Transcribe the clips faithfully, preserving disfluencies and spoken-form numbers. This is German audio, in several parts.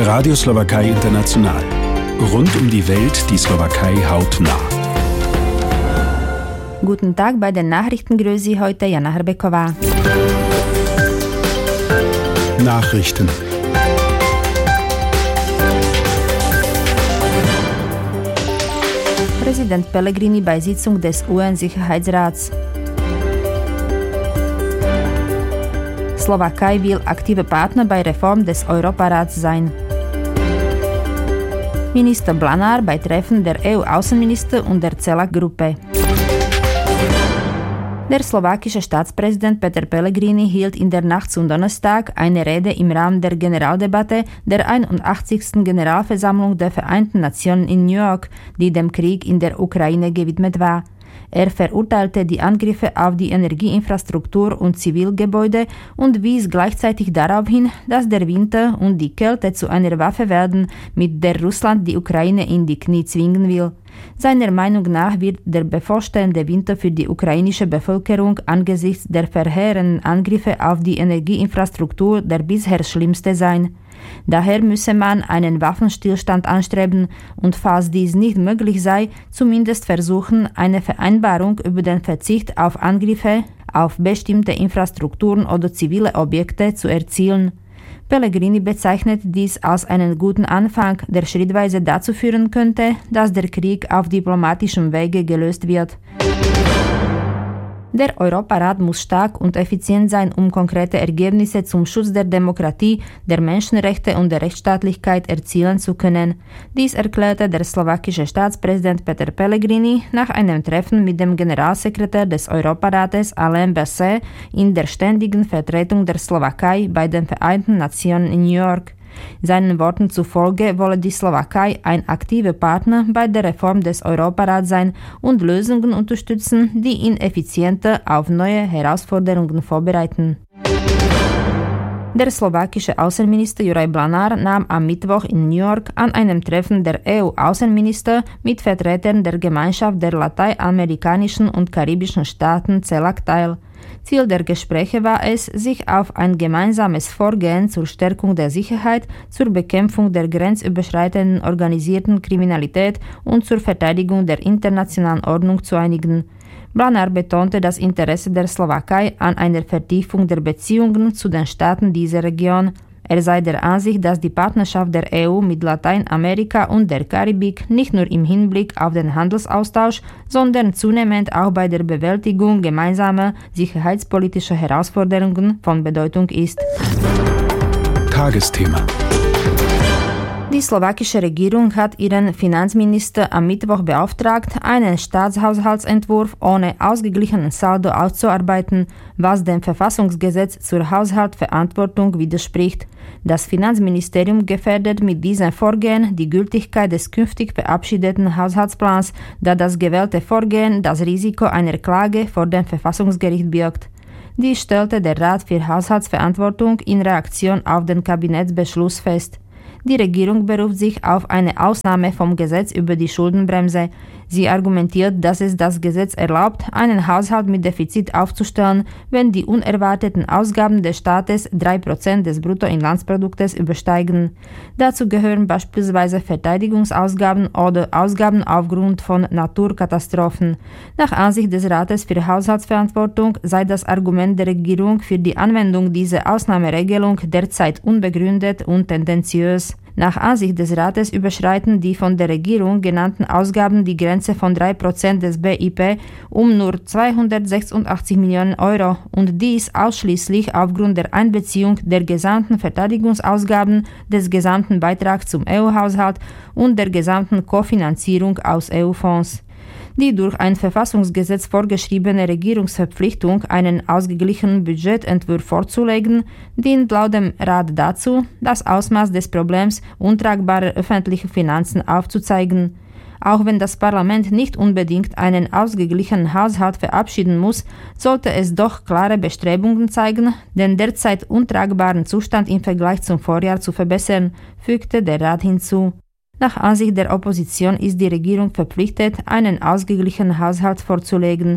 Radio Slowakei International. Rund um die Welt die Slowakei hautnah. Guten Tag, bei den Nachrichten grüße Sie heute Jana Hrbeková. Nachrichten. Präsident Pellegrini bei Sitzung des U N-Sicherheitsrats. Slowakei will aktive Partner bei Reform des Europarats sein. Minister Blanár bei Treffen der E U-Außenminister und der CELAC-Gruppe. Der slowakische Staatspräsident Peter Pellegrini hielt in der Nacht zum Donnerstag eine Rede im Rahmen der Generaldebatte der einundachtzigsten Generalversammlung der Vereinten Nationen in New York, die dem Krieg in der Ukraine gewidmet war. Er verurteilte die Angriffe auf die Energieinfrastruktur und Zivilgebäude und wies gleichzeitig darauf hin, dass der Winter und die Kälte zu einer Waffe werden, mit der Russland die Ukraine in die Knie zwingen will. Seiner Meinung nach wird der bevorstehende Winter für die ukrainische Bevölkerung angesichts der verheerenden Angriffe auf die Energieinfrastruktur der bisher schlimmste sein. Daher müsse man einen Waffenstillstand anstreben und falls dies nicht möglich sei, zumindest versuchen, eine Vereinbarung über den Verzicht auf Angriffe auf bestimmte Infrastrukturen oder zivile Objekte zu erzielen. Pellegrini bezeichnet dies als einen guten Anfang, der schrittweise dazu führen könnte, dass der Krieg auf diplomatischem Wege gelöst wird. Der Europarat muss stark und effizient sein, um konkrete Ergebnisse zum Schutz der Demokratie, der Menschenrechte und der Rechtsstaatlichkeit erzielen zu können. Dies erklärte der slowakische Staatspräsident Peter Pellegrini nach einem Treffen mit dem Generalsekretär des Europarates Alain Berset in der ständigen Vertretung der Slowakei bei den Vereinten Nationen in New York. Seinen Worten zufolge wolle die Slowakei ein aktiver Partner bei der Reform des Europarats sein und Lösungen unterstützen, die ihn effizienter auf neue Herausforderungen vorbereiten. Der slowakische Außenminister Juraj Blanár nahm am Mittwoch in New York an einem Treffen der E U-Außenminister mit Vertretern der Gemeinschaft der lateinamerikanischen und karibischen Staaten CELAC teil. Ziel der Gespräche war es, sich auf ein gemeinsames Vorgehen zur Stärkung der Sicherheit, zur Bekämpfung der grenzüberschreitenden organisierten Kriminalität und zur Verteidigung der internationalen Ordnung zu einigen. Blanár betonte das Interesse der Slowakei an einer Vertiefung der Beziehungen zu den Staaten dieser Region. Er sei der Ansicht, dass die Partnerschaft der E U mit Lateinamerika und der Karibik nicht nur im Hinblick auf den Handelsaustausch, sondern zunehmend auch bei der Bewältigung gemeinsamer sicherheitspolitischer Herausforderungen von Bedeutung ist. Tagesthema. Die slowakische Regierung hat ihren Finanzminister am Mittwoch beauftragt, einen Staatshaushaltsentwurf ohne ausgeglichenen Saldo auszuarbeiten, was dem Verfassungsgesetz zur Haushaltsverantwortung widerspricht. Das Finanzministerium gefährdet mit diesem Vorgehen die Gültigkeit des künftig verabschiedeten Haushaltsplans, da das gewählte Vorgehen das Risiko einer Klage vor dem Verfassungsgericht birgt. Dies stellte der Rat für Haushaltsverantwortung in Reaktion auf den Kabinettsbeschluss fest. Die Regierung beruft sich auf eine Ausnahme vom Gesetz über die Schuldenbremse. Sie argumentiert, dass es das Gesetz erlaubt, einen Haushalt mit Defizit aufzustellen, wenn die unerwarteten Ausgaben des Staates drei Prozent des Bruttoinlandsproduktes übersteigen. Dazu gehören beispielsweise Verteidigungsausgaben oder Ausgaben aufgrund von Naturkatastrophen. Nach Ansicht des Rates für Haushaltsverantwortung sei das Argument der Regierung für die Anwendung dieser Ausnahmeregelung derzeit unbegründet und tendenziös. Nach Ansicht des Rates überschreiten die von der Regierung genannten Ausgaben die Grenze von drei Prozent des B I P um nur zweihundertsechsundachtzig Millionen Euro und dies ausschließlich aufgrund der Einbeziehung der gesamten Verteidigungsausgaben, des gesamten Beitrags zum E U-Haushalt und der gesamten Kofinanzierung aus E U-Fonds. Die durch ein Verfassungsgesetz vorgeschriebene Regierungsverpflichtung, einen ausgeglichenen Budgetentwurf vorzulegen, dient laut dem Rat dazu, das Ausmaß des Problems untragbarer öffentlicher Finanzen aufzuzeigen. Auch wenn das Parlament nicht unbedingt einen ausgeglichenen Haushalt verabschieden muss, sollte es doch klare Bestrebungen zeigen, den derzeit untragbaren Zustand im Vergleich zum Vorjahr zu verbessern, fügte der Rat hinzu. Nach Ansicht der Opposition ist die Regierung verpflichtet, einen ausgeglichenen Haushalt vorzulegen.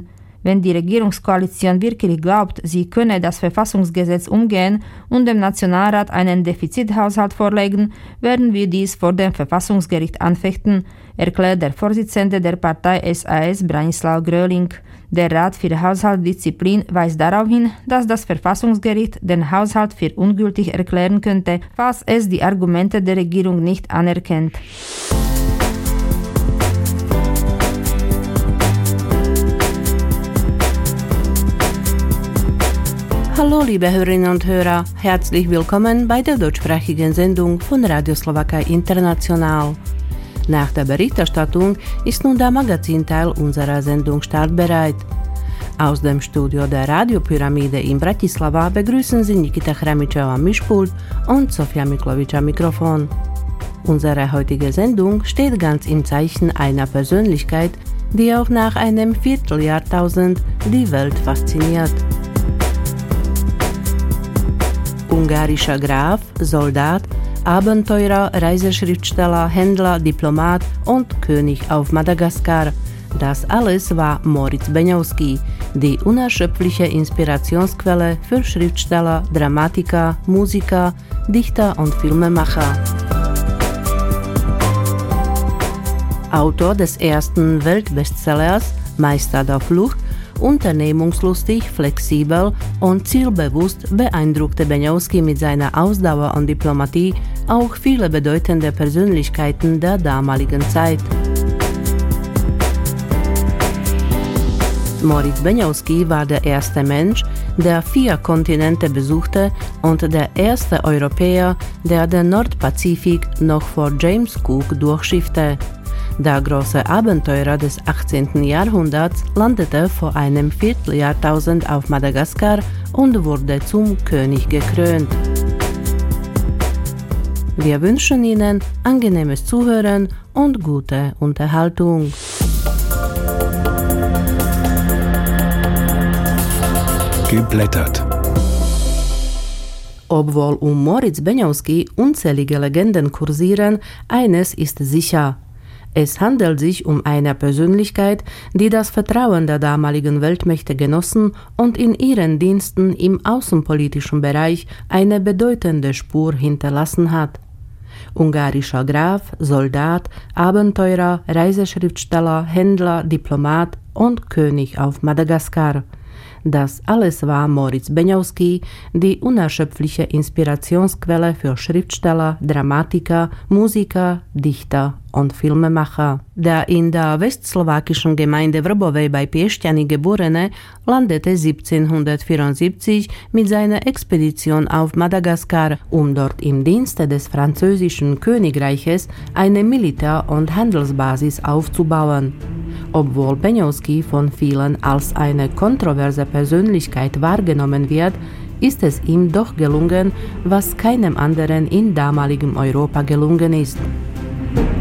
Wenn die Regierungskoalition wirklich glaubt, sie könne das Verfassungsgesetz umgehen und dem Nationalrat einen Defizithaushalt vorlegen, werden wir dies vor dem Verfassungsgericht anfechten, erklärt der Vorsitzende der Partei S A S Branislav Gröling. Der Rat für Haushaltsdisziplin weist darauf hin, dass das Verfassungsgericht den Haushalt für ungültig erklären könnte, falls es die Argumente der Regierung nicht anerkennt. Hallo liebe Hörerinnen und Hörer, herzlich willkommen bei der deutschsprachigen Sendung von Radio Slowakei International. Nach der Berichterstattung ist nun der Magazinteil unserer Sendung startbereit. Aus dem Studio der Radiopyramide in Bratislava begrüßen Sie Nikita Chramičeva am Mischpult und Sofia Miklovič am Mikrofon. Unsere heutige Sendung steht ganz im Zeichen einer Persönlichkeit, die auch nach einem Vierteljahrtausend die Welt fasziniert. Ungarischer Graf, Soldat, Abenteurer, Reiseschriftsteller, Händler, Diplomat und König auf Madagaskar. Das alles war Moritz Beňovský, die unerschöpfliche Inspirationsquelle für Schriftsteller, Dramatiker, Musiker, Dichter und Filmemacher. Autor des ersten Weltbestsellers Meister der Flucht, unternehmungslustig, flexibel und zielbewusst beeindruckte Beňovský mit seiner Ausdauer und Diplomatie auch viele bedeutende Persönlichkeiten der damaligen Zeit. Moritz Beňovský war der erste Mensch, der vier Kontinente besuchte und der erste Europäer, der den Nordpazifik noch vor James Cook durchschiffte. Der große Abenteurer des achtzehnten Jahrhunderts landete vor einem Vierteljahrtausend auf Madagaskar und wurde zum König gekrönt. Wir wünschen Ihnen angenehmes Zuhören und gute Unterhaltung. Geblättert. Obwohl um Moritz Beňovský unzählige Legenden kursieren, eines ist sicher. Es handelt sich um eine Persönlichkeit, die das Vertrauen der damaligen Weltmächte genossen und in ihren Diensten im außenpolitischen Bereich eine bedeutende Spur hinterlassen hat. Ungarischer Graf, Soldat, Abenteurer, Reiseschriftsteller, Händler, Diplomat und König auf Madagaskar. Das alles war Moritz Beňovský, die unerschöpfliche Inspirationsquelle für Schriftsteller, Dramatiker, Musiker, Dichter und Filmemacher. Der in der westslowakischen Gemeinde Vrbovej bei Piešťany geborene landete siebzehnhundertvierundsiebzig mit seiner Expedition auf Madagaskar, um dort im Dienste des französischen Königreiches eine Militär- und Handelsbasis aufzubauen. Obwohl Beňovský von vielen als eine kontroverse Persönlichkeit wahrgenommen wird, ist es ihm doch gelungen, was keinem anderen in damaligem Europa gelungen ist.